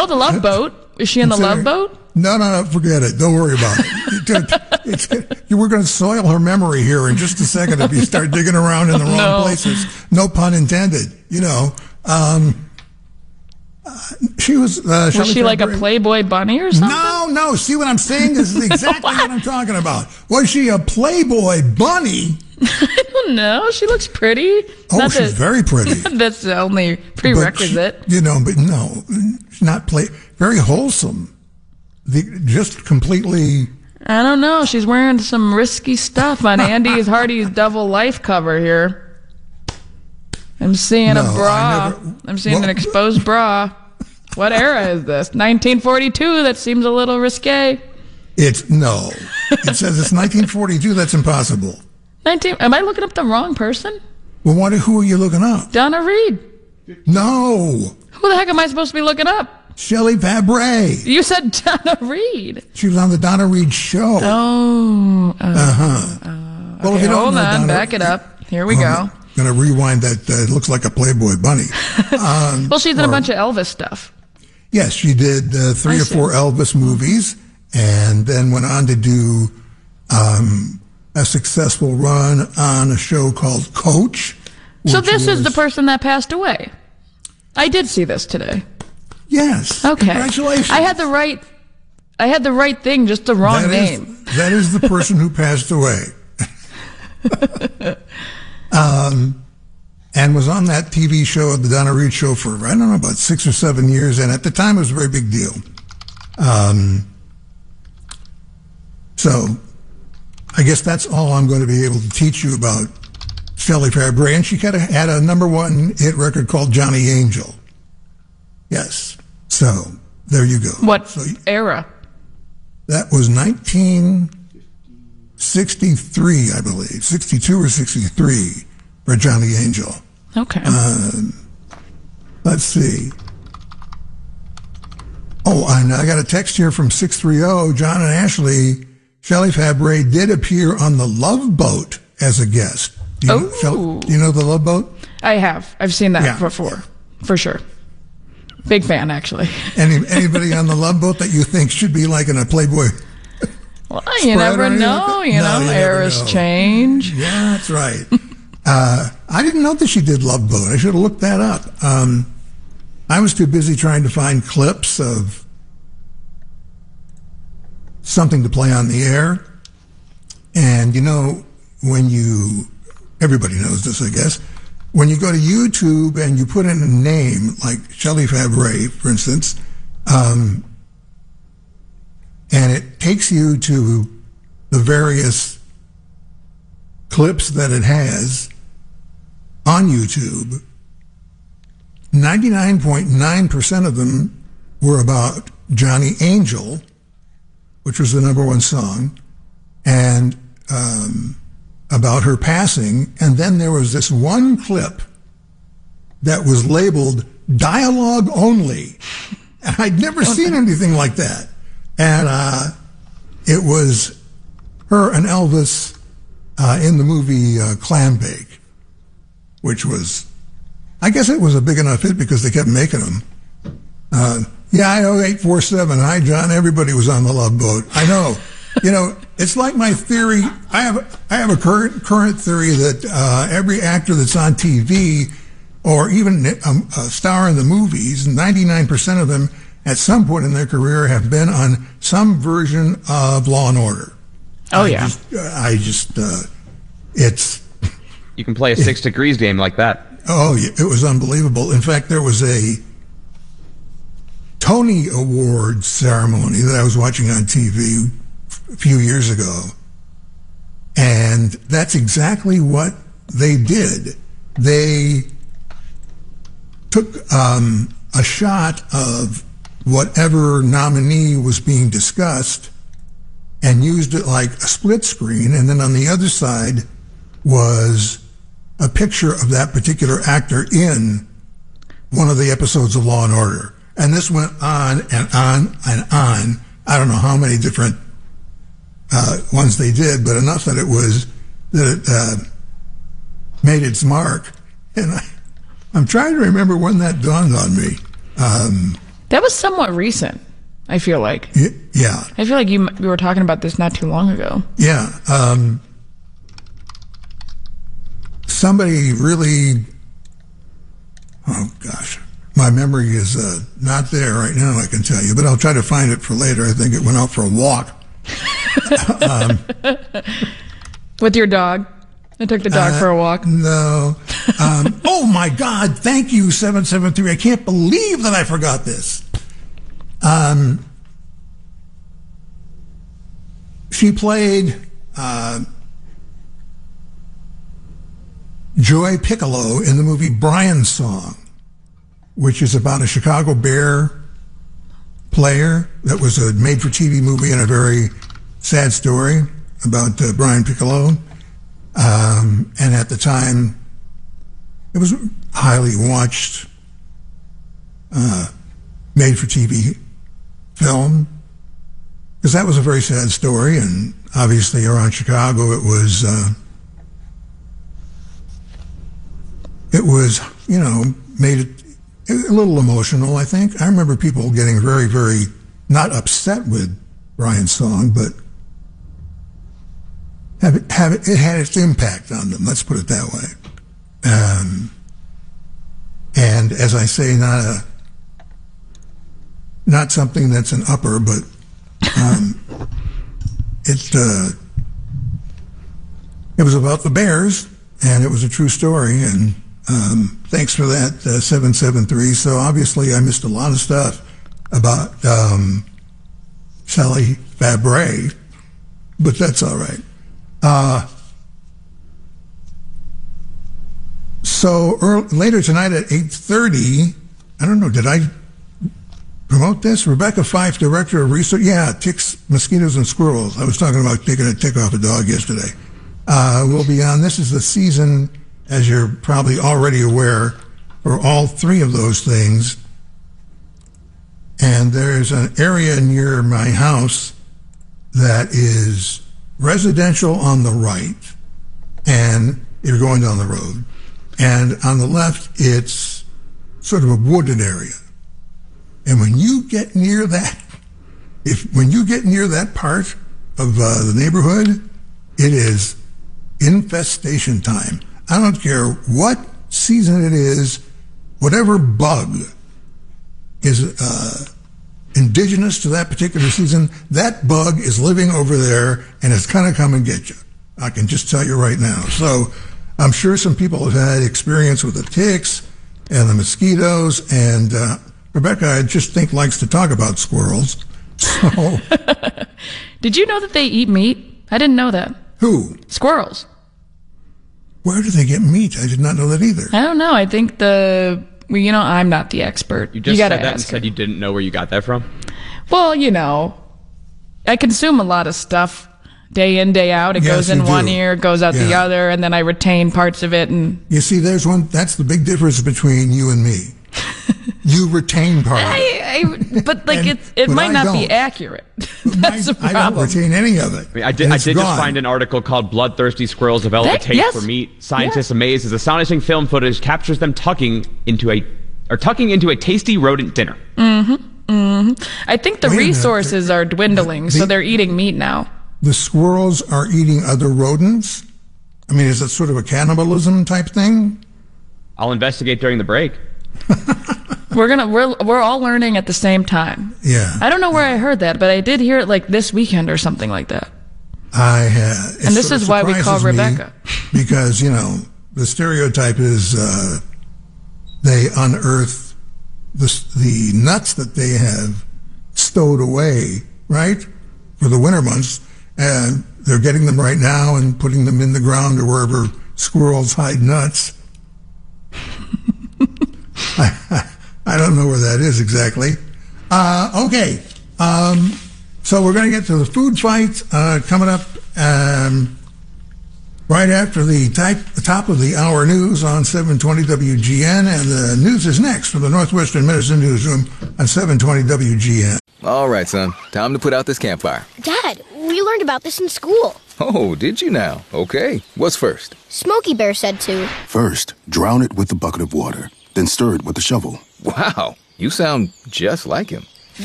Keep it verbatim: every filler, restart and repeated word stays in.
know the Love Boat. Is she in the Love Boat? No, no, no, forget it. Don't worry about it. It's, we're going to soil her memory here in just a second if you start digging around in the wrong no. places. No pun intended. You know, um, uh, she was. Uh, was she like a Playboy bunny or something? No, no. See what I'm saying? This is exactly what I'm talking about. Was she a Playboy bunny? I don't know. She looks pretty. Oh, not she's that, very pretty. That's the only prerequisite. But she, you know, but no, she's not play. Very wholesome. The, just completely. I don't know. She's wearing some risky stuff on Andy Hardy's Double Life cover here. I'm seeing no, a bra. Never, I'm seeing well, an exposed bra. What era is this? nineteen forty-two. That seems a little risque. It's no. It says it's nineteen forty-two. That's impossible. nineteen. Am I looking up the wrong person? Well, what? Who are you looking up? Donna Reed. No. Who the heck am I supposed to be looking up? Shelley Fabre. You said Donna Reed. She was on the Donna Reed show. Oh. Uh huh. Uh, okay, well, if you don't hold know on. Donna, back it up. Here we oh, go. I'm going to rewind that. Uh, it looks like a Playboy bunny. Um, well, she's in or, a bunch of Elvis stuff. Yes, she did uh, three I or see. four Elvis movies and then went on to do um, a successful run on a show called Coach. So this was, is the person that passed away. I did see this today. Yes. Okay. Congratulations. I had the right I had the right thing, just the wrong that name. Is, that is the person who passed away. um, and was on that T V show, the Donna Reed show, for, I don't know, about six or seven years. And at the time, it was a very big deal. Um, so I guess that's all I'm going to be able to teach you about Shelley Fabre. And she had a, had a number one hit record called Johnny Angel. Yes. So there you go. What so, era? That was nineteen sixty-three, I believe. sixty-two or sixty-three for Johnny Angel. Okay. Um, let's see. Oh, and I got a text here from six three zero, John and Ashley. Shelley Fabre did appear on The Love Boat as a guest. Do you, oh. know, Shelley, do you know The Love Boat? I have. I've seen that yeah. before, for sure. Big fan, actually. Any anybody on The Love Boat that you think should be like in a Playboy? Well, you never know. You no, know, you eras know. change. Yeah, that's right. uh, I didn't know that she did Love Boat. I should have looked that up. Um, I was too busy trying to find clips of something to play on the air. And, you know, when you, everybody knows this, I guess, when you go to YouTube and you put in a name, like Shelley Fabre, for instance, um, and it takes you to the various clips that it has on YouTube, ninety-nine point nine percent of them were about Johnny Angel, which was the number one song, and um, about her passing. And then there was this one clip that was labeled dialogue only. And I'd never seen anything like that. And uh, it was her and Elvis uh, in the movie uh, Clam Bake, which was, I guess it was a big enough hit because they kept making them. Uh, yeah, I know, eight four seven. Hi, John. Everybody was on The Love Boat. I know. You know, it's like my theory. I have I have a current current theory that uh, every actor that's on T V or even a, a star in the movies, ninety-nine percent of them at some point in their career have been on some version of Law and Order. Oh, I yeah. Just, uh, I just, uh, it's... You can play a Six it, Degrees game like that. Oh, it was unbelievable. In fact, there was a Tony Awards ceremony that I was watching on T V a few years ago. And that's exactly what they did. They took um, a shot of whatever nominee was being discussed and used it like a split screen, and then on the other side was a picture of that particular actor in one of the episodes of Law and Order. And this went on and on and on. I don't know how many different uh, ones they did, but enough that it was, that it uh, made its mark. And I, I'm trying to remember when that dawned on me. Um, That was somewhat recent, I feel like. Y- yeah. I feel like you, we were talking about this not too long ago. Yeah. Um, somebody really... Oh, gosh. My memory is uh, not there right now, I can tell you, but I'll try to find it for later. I think it went out for a walk. um, With your dog? I took the dog uh, for a walk. No. Um, oh, my God. Thank you, seven seven three. I can't believe that I forgot this. Um, she played uh, Joy Piccolo in the movie Brian's Song, which is about a Chicago Bear player that was a made-for-T V movie and a very sad story about uh, Brian Piccolo. Um, and at the time, it was a highly watched uh, made-for-T V film, because that was a very sad story, and obviously around Chicago it was, uh, it was, you know, made it a little emotional, I think. I remember people getting very, very, not upset with Brian's Song, but have it, have it, it had its impact on them, let's put it that way. Um, and as I say, not a, not something that's an upper, but um, it, uh, it was about the Bears, and it was a true story, and Um, thanks for that, uh, seven seven three. So obviously I missed a lot of stuff about um, Shelley Fabre, but that's all right. Uh, so early, later tonight at eight thirty, I don't know, did I promote this? Rebecca Fife, Director of Research. Yeah, ticks, mosquitoes, and squirrels. I was talking about taking a tick off a dog yesterday. Uh, we'll be on. This is the season, as you're probably already aware, for all three of those things. And there's an area near my house that is residential on the right, and you're going down the road. And on the left, it's sort of a wooded area. And when you get near that, if when you get near that part of uh, the neighborhood, it is infestation time. I don't care what season it is, whatever bug is uh, indigenous to that particular season, that bug is living over there, and it's going to come and get you. I can just tell you right now. So I'm sure some people have had experience with the ticks and the mosquitoes, and uh, Rebecca, I just think, likes to talk about squirrels. So, Did you know that they eat meat? I didn't know that. Who? Squirrels. Where do they get meat? I did not know that either. I don't know. I think the, well, you know, I'm not the expert. You just you gotta said that and ask said her. you didn't know where you got that from? Well, you know, I consume a lot of stuff day in, day out. It Yes, goes in you do. one ear, goes out the Yeah. other, and then I retain parts of it. And You see, there's one, that's the big difference between you and me. You retain part of it. I, I but like And- it's, it but might I not be don't. accurate. That's the I, I don't problem. retain any of it. I, mean, I did, And I it's did just gone. find an article called Bloodthirsty Squirrels Develop a That- Taste yes. for Meat. Scientists Yes. amazed as astonishing film footage captures them tucking into a or tucking into a tasty rodent dinner. I think the Wait a minute. resources are dwindling, The- so they're eating meat now. The squirrels are eating other rodents? I mean, is it sort of a cannibalism type thing? I'll investigate during the break. We're gonna we're we're all learning at the same time. Yeah. I don't know where I heard that, but I did hear it like this weekend or something like that. I have. And this is why we call Rebecca. Because, you know, the stereotype is uh, they unearth the, the nuts that they have stowed away, right, for the winter months. And they're getting them right now and putting them in the ground or wherever squirrels hide nuts. I, I don't know where that is exactly. Uh, okay. Um, so we're going to get to the food fight uh, coming up um, right after the, type, the top of the hour news on seven twenty W G N. And the news is next from the Northwestern Medicine Newsroom on seven twenty W G N. All right, son. Time to put out this campfire. Dad, we learned about this in school. Oh, did you now? Okay. What's first? Smokey Bear said to. First, drown it with a bucket of water, then stir it with a shovel. Wow. You sound just like him.